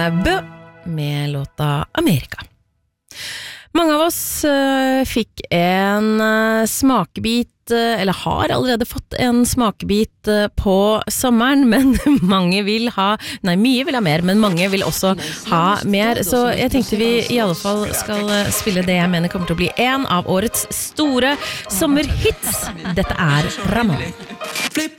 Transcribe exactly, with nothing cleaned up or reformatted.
Bø med låta Amerika. Mange av oss uh, fikk en uh, smakebit, uh, eller har allerede fått en smakebit uh, på sommeren, men mange vil ha, nei, mye vil ha mer, men mange vil også ha mer, så jeg tenkte vi i alle fall skal uh, spille det jeg mener kommer til å bli en av årets store sommerhits. Dette er Ramón.